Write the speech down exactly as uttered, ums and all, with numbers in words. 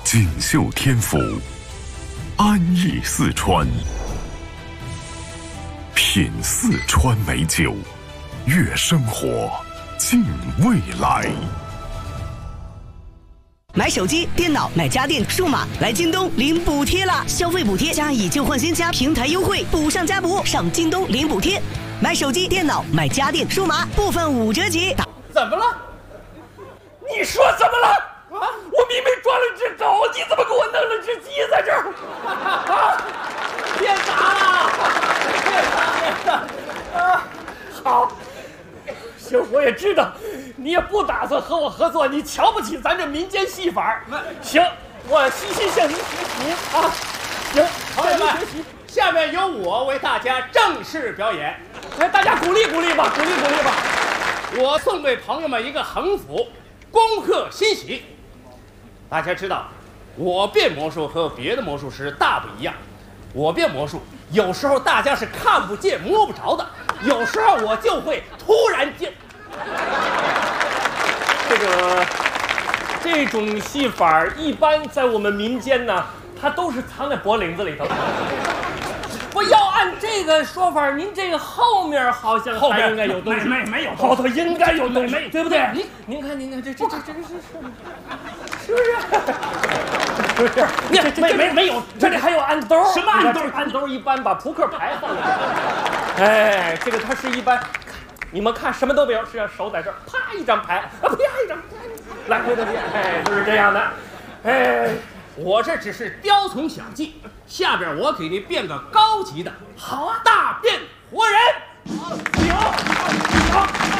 锦绣天府，安逸四川，品四川美酒，悦生活，敬未来。 买手机、电脑、买家电、数码，来京东领补贴啦！消费补贴加以旧换新加平台优惠，补上加补，上京东领补贴。买手机、电脑、买家电、数码，部分五折起。 怎么了？你说怎么了？啊！我明明装了只狗，你怎么给我弄了只鸡在这儿？啊！别打了！别打了！啊！好。行，我也知道，你也不打算和我合作，你瞧不起咱这民间戏法。行，我虚心向您学习啊。行， 朋友们，下面由我为大家正式表演。 来，大家鼓励鼓励吧，鼓励鼓励吧。 我送给朋友们一个横幅，恭贺新喜。大家知道，我变魔术和别的魔术师大不一样。我变魔术，有时候大家是看不见摸不着的，有时候我就会突然间。 这个这种戏法一般在我们民间呢，它都是藏在脖领子里头。不要按这个说法，您这个后面好像后面应该有东西， 没没没有后头应该有东西， 没对不对？ 您您看，您看这这这这个是是不是？不是，你这没没没有，这里还有暗兜。 什么暗兜？ 暗兜一般把扑克牌放里。哎，这个它是一般，你们看什么都没有，是要手在这儿，啪一张牌，啊啪一张，来回的变，哎，就是这样的。哎， 我这只是雕虫小技，下边我给您变个高级的。 好啊， 大变活人。 行行。